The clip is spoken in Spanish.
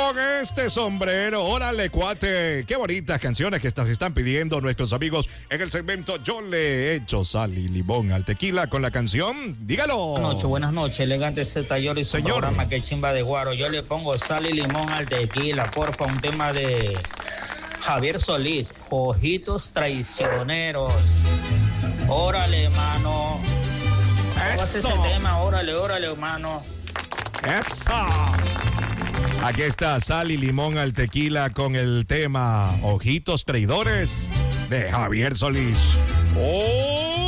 con este sombrero. Órale, cuate. Qué bonitas canciones que nos están pidiendo nuestros amigos en el segmento Yo le echo sal y limón al tequila con la canción. Dígalo. Buenas noches, elegante Zetayor y su Señor. programa Que Chimba de Guaro. Yo le pongo sal y limón al tequila, porfa, un tema de Javier Solís, Ojitos Traicioneros. Órale, mano. Ese tema, órale, hermano. ¡Eso! Aquí está sal y limón al tequila con el tema Ojitos Traidores de Javier Solís. ¡Oh!